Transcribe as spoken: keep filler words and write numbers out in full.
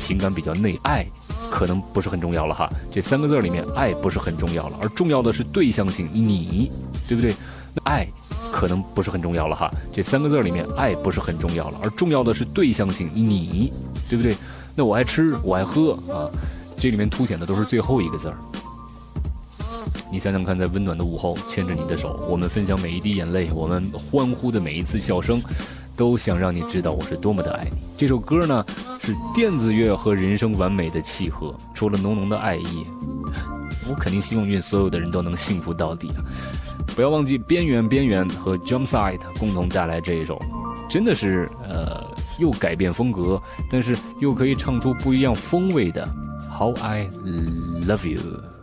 情感比较内，爱可能不是很重要了哈。这三个字里面，爱不是很重要了，而重要的是对象性，你，对不对？爱可能不是很重要了哈。这三个字里面，爱不是很重要了，而重要的是对象性，你，对不对？那我爱吃，我爱喝啊，这里面凸显的都是最后一个字儿。你想想看，在温暖的午后，牵着你的手，我们分享每一滴眼泪，我们欢呼的每一次笑声，都想让你知道我是多么的爱你。这首歌呢，是电子乐和人生完美的契合，除了浓浓的爱意，我肯定希望愿所有的人都能幸福到底啊！不要忘记边缘边缘和 Jump Side 共同带来这一首，真的是呃又改变风格，但是又可以唱出不一样风味的 How I Love You。